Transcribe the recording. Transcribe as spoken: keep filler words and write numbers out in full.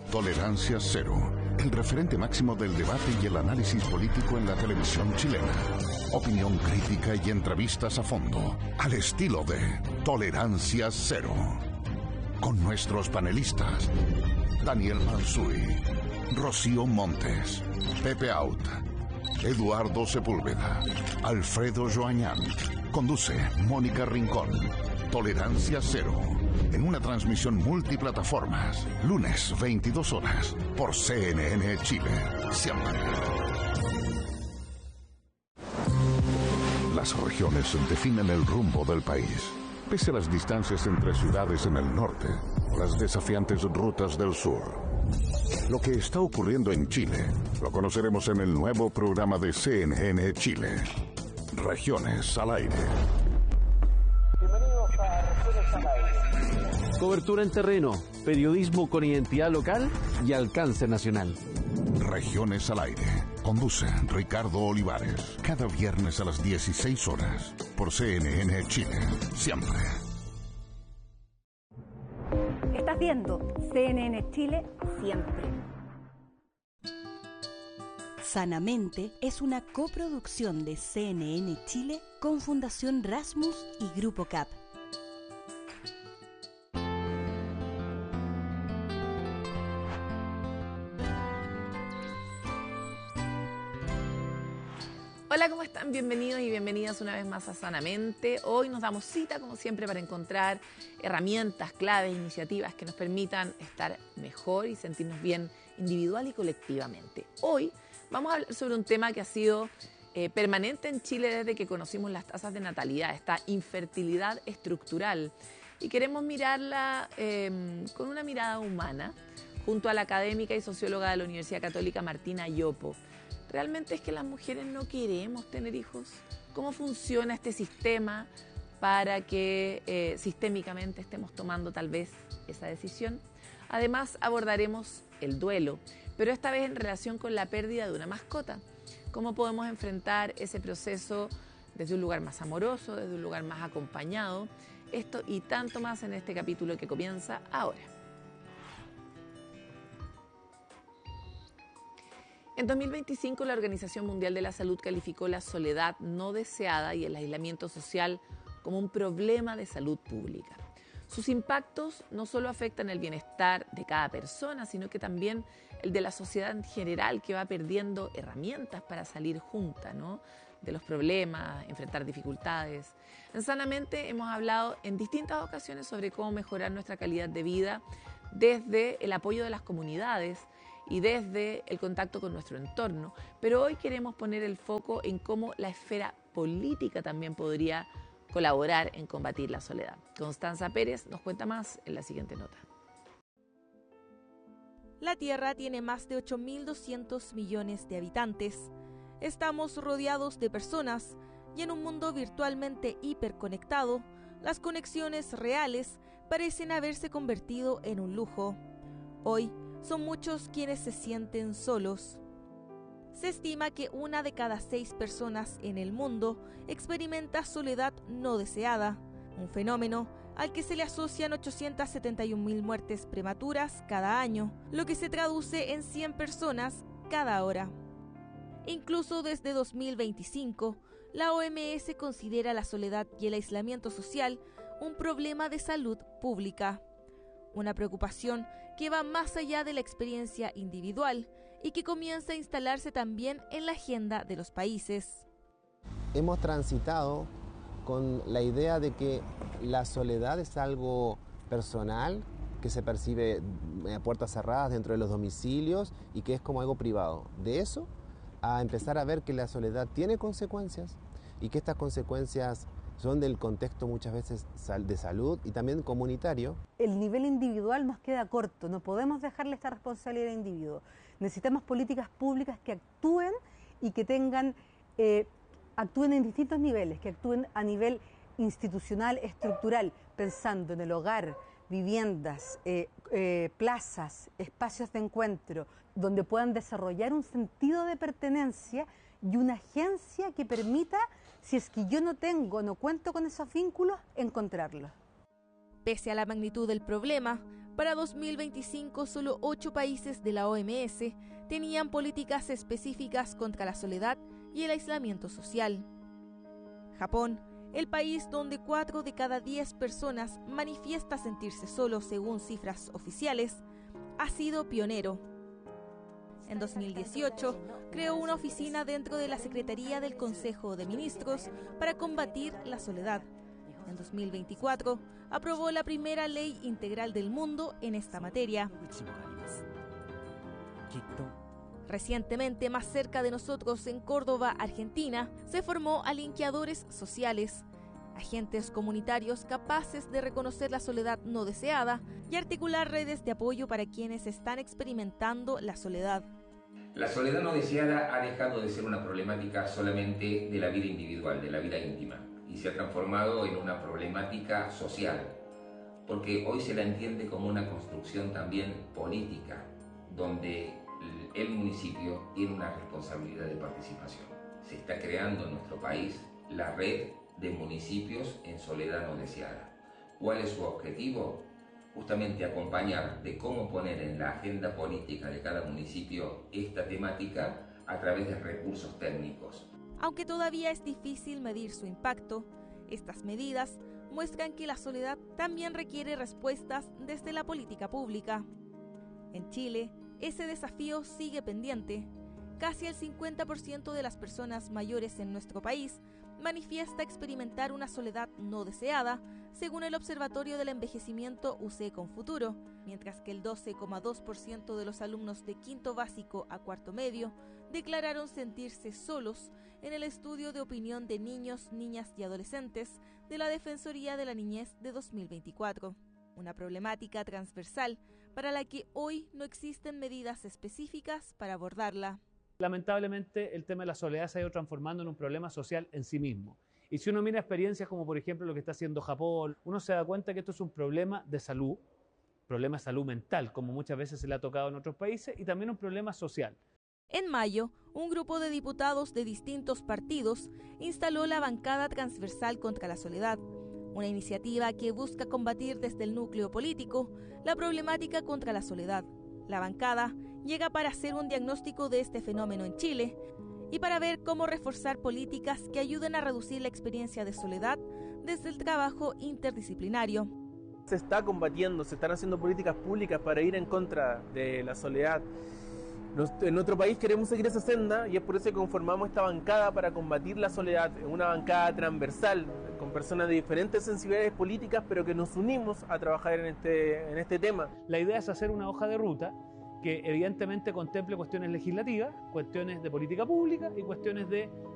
Tolerancia Cero, el referente máximo del debate y el análisis político en la televisión chilena. Opinión crítica y entrevistas a fondo, al estilo de Tolerancia Cero. Con nuestros panelistas, Daniel Mansuy, Rocío Montes, Pepe Out, Eduardo Sepúlveda, Alfredo Joañán. Conduce Mónica Rincón. Tolerancia Cero, en una transmisión multiplataformas, lunes veintidós horas, por C N N Chile, siempre. Las regiones definen el rumbo del país. Pese a las distancias entre ciudades en el norte, las desafiantes rutas del sur. Lo que está ocurriendo en Chile, lo conoceremos en el nuevo programa de C N N Chile. Regiones al aire. Bienvenidos a Regiones al aire. Cobertura en terreno, periodismo con identidad local y alcance nacional. Regiones al aire. Conduce Ricardo Olivares. Cada viernes a las dieciséis horas. Por C N N Chile. Siempre. Estás viendo C N N Chile siempre. Sanamente es una coproducción de C N N Chile con Fundación Rasmus y Grupo C A P. Hola, ¿cómo están? Bienvenidos y bienvenidas una vez más a Sanamente. Hoy nos damos cita, como siempre, para encontrar herramientas, claves, iniciativas que nos permitan estar mejor y sentirnos bien individual y colectivamente. Hoy vamos a hablar sobre un tema que ha sido eh, permanente en Chile desde que conocimos las tasas de natalidad, esta infertilidad estructural. Y queremos mirarla eh, con una mirada humana, junto a la académica y socióloga de la Universidad Católica Martina Yopo. ¿Realmente es que las mujeres no queremos tener hijos? ¿Cómo funciona este sistema para que eh, sistémicamente estemos tomando tal vez esa decisión? Además, abordaremos el duelo, pero esta vez en relación con la pérdida de una mascota. ¿Cómo podemos enfrentar ese proceso desde un lugar más amoroso, desde un lugar más acompañado? Esto y tanto más en este capítulo que comienza ahora. En dos mil veinticinco, la Organización Mundial de la Salud calificó la soledad no deseada y el aislamiento social como un problema de salud pública. Sus impactos no solo afectan el bienestar de cada persona, sino que también el de la sociedad en general, que va perdiendo herramientas para salir junta, ¿no?, de los problemas, enfrentar dificultades. En Sanamente hemos hablado en distintas ocasiones sobre cómo mejorar nuestra calidad de vida desde el apoyo de las comunidades y desde el contacto con nuestro entorno, pero hoy queremos poner el foco en cómo la esfera política también podría colaborar en combatir la soledad. Constanza Pérez nos cuenta más en la siguiente nota. La Tierra tiene más de ocho mil doscientos millones de habitantes. Estamos rodeados de personas y en un mundo virtualmente hiperconectado, las conexiones reales parecen haberse convertido en un lujo. Hoy, son muchos quienes se sienten solos. Se estima que una de cada seis personas en el mundo experimenta soledad no deseada, un fenómeno al que se le asocian ochocientas setenta y un mil muertes prematuras cada año, lo que se traduce en cien personas cada hora. Incluso desde dos mil veinticinco, la O M S considera la soledad y el aislamiento social un problema de salud pública. Una preocupación que va más allá de la experiencia individual y que comienza a instalarse también en la agenda de los países. Hemos transitado con la idea de que la soledad es algo personal, que se percibe a puertas cerradas dentro de los domicilios y que es como algo privado. De eso a empezar a ver que la soledad tiene consecuencias y que estas consecuencias son del contexto muchas veces de salud y también comunitario. El nivel individual nos queda corto, no podemos dejarle esta responsabilidad al individuo. Necesitamos políticas públicas que actúen y que tengan, eh, actúen en distintos niveles, que actúen a nivel institucional, estructural, pensando en el hogar, viviendas, eh, eh, plazas, espacios de encuentro, donde puedan desarrollar un sentido de pertenencia y una agencia que permita, si es que yo no tengo, no cuento con esos vínculos, encontrarlos. Pese a la magnitud del problema, Para dos mil veinticinco, solo ocho países de la O M S tenían políticas específicas contra la soledad y el aislamiento social. Japón, el país donde cuatro de cada diez personas manifiesta sentirse solo según cifras oficiales, ha sido pionero. En dos mil dieciocho, creó una oficina dentro de la Secretaría del Consejo de Ministros para combatir la soledad. En dos mil veinticuatro, aprobó la primera ley integral del mundo en esta materia. Recientemente, más cerca de nosotros, en Córdoba, Argentina, se formó a linkeadores sociales, agentes comunitarios capaces de reconocer la soledad no deseada y articular redes de apoyo para quienes están experimentando la soledad. La soledad no deseada ha dejado de ser una problemática solamente de la vida individual, de la vida íntima, y se ha transformado en una problemática social, porque hoy se la entiende como una construcción también política, donde el municipio tiene una responsabilidad de participación. Se está creando en nuestro país la red de municipios en soledad no deseada. ¿Cuál es su objetivo? Justamente acompañar de cómo poner en la agenda política de cada municipio esta temática a través de recursos técnicos. Aunque todavía es difícil medir su impacto, estas medidas muestran que la soledad también requiere respuestas desde la política pública. En Chile, ese desafío sigue pendiente. Casi el cincuenta por ciento de las personas mayores en nuestro país manifiesta experimentar una soledad no deseada, según el Observatorio del Envejecimiento U C Confuturo, mientras que el doce coma dos por ciento de los alumnos de quinto básico a cuarto medio declararon sentirse solos en el estudio de opinión de niños, niñas y adolescentes de la Defensoría de la Niñez de dos mil veinticuatro. Una problemática transversal para la que hoy no existen medidas específicas para abordarla. Lamentablemente, el tema de la soledad se ha ido transformando en un problema social en sí mismo. Y si uno mira experiencias como, por ejemplo, lo que está haciendo Japón, uno se da cuenta que esto es un problema de salud, problema de salud mental, como muchas veces se le ha tocado en otros países, y también un problema social. En mayo, un grupo de diputados de distintos partidos instaló la Bancada Transversal contra la Soledad, una iniciativa que busca combatir desde el núcleo político la problemática contra la soledad. La bancada llega para hacer un diagnóstico de este fenómeno en Chile y para ver cómo reforzar políticas que ayuden a reducir la experiencia de soledad desde el trabajo interdisciplinario. Se está combatiendo, se están haciendo políticas públicas para ir en contra de la soledad. En nuestro país queremos seguir esa senda y es por eso que conformamos esta bancada para combatir la soledad, una bancada transversal con personas de diferentes sensibilidades políticas, pero que nos unimos a trabajar en este, en este tema. La idea es hacer una hoja de ruta que evidentemente contemple cuestiones legislativas, cuestiones de política pública y cuestiones de